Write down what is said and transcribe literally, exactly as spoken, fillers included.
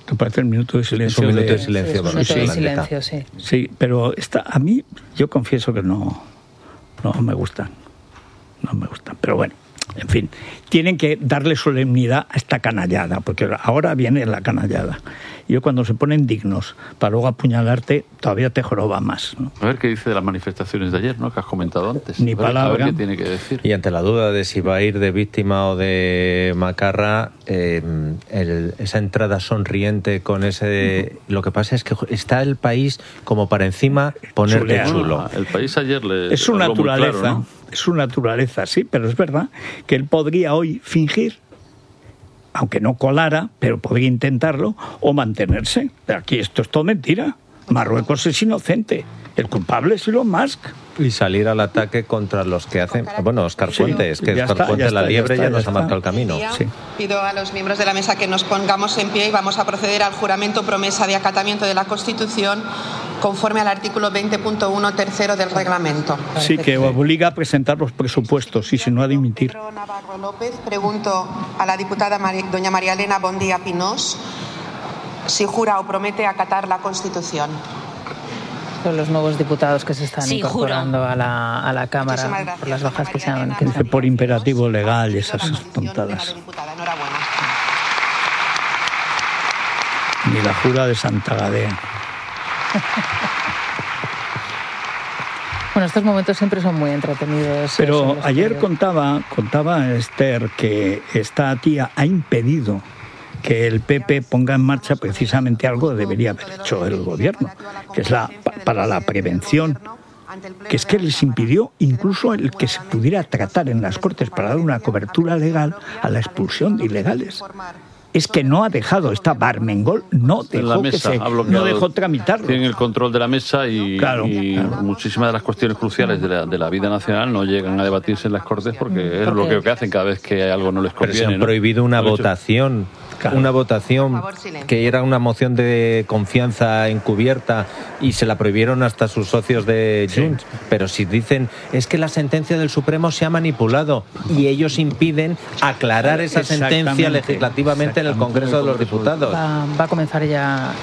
¿Te parece el minuto de silencio? Es un minuto de, de silencio. Sí, es un minuto de silencio, sí. Sí, pero esta, a mí, yo confieso que no, no me gustan. No me gustan, pero bueno. En fin, tienen que darle solemnidad a esta canallada, porque ahora viene la canallada. Yo cuando se ponen dignos para luego apuñalarte, todavía te joroba más, ¿no? A ver qué dice de las manifestaciones de ayer, ¿no? Que has comentado antes. Ni a ver, palabra. A ver qué tiene que decir. Y ante la duda de si va a ir de víctima o de macarra, eh, el, esa entrada sonriente con ese... Lo que pasa es que está el país como para encima ponerte Chulear. chulo. Bueno, el país ayer le... Es su habló muy naturaleza, claro, ¿no? es su naturaleza, sí, pero es verdad que él podría hoy fingir, aunque no colara, pero podría intentarlo, o mantenerse. Pero aquí esto es todo mentira. Marruecos es inocente. El culpable es Elon Musk. Y salir al ataque contra los que hacen... Bueno, Óscar Sí, Fuentes, que ya Óscar está, Fuentes, ya la está, liebre, ya ya, está, nos ya ha marcado el está. camino. Sí. Pido a los miembros de la mesa que nos pongamos en pie y vamos a proceder al juramento promesa de acatamiento de la Constitución conforme al artículo veinte punto uno tercero del reglamento. Sí, que obliga a presentar los presupuestos y si no a dimitir. Pedro Navarro López, pregunto a la diputada Mari- doña María Elena Bondía Pinós si jura o promete acatar la Constitución. Son los nuevos diputados que se están Sí, incorporando a la, a la Muchísimas Cámara gracias, por las doña bajas que María se han... Elena que se Dice han- por imperativo legal y La esas función de la tontadas. diputada. Enhorabuena. Ni la jura de Santa Gadea. Bueno, estos momentos siempre son muy entretenidos. Pero Son los ayer que- contaba, contaba Esther que esta tía ha impedido que el P P ponga en marcha precisamente algo que debería haber hecho el gobierno, que es la pa- para la prevención, que es que les impidió incluso el que se pudiera tratar en las Cortes para dar una cobertura legal a la expulsión de ilegales. Es que no ha dejado, esta Barmengol no En la dejó que mesa se, ha bloqueado, no dejó tramitarlo. Tienen el control de la mesa y, Claro, y claro. muchísimas de las cuestiones cruciales de la, de la vida nacional no llegan a debatirse en las Cortes porque es el bloqueo que hacen cada vez que algo no les Pero conviene. se han ¿no? prohibido una Lo han hecho- votación, Claro. una votación Por favor, silencio. que era una moción de confianza encubierta y se la prohibieron hasta sus socios de Junts. Pero si dicen, es que la sentencia del Supremo se ha manipulado y ellos impiden aclarar esa sentencia Exactamente, legislativamente en el Congreso de los Diputados. Va, va a comenzar ya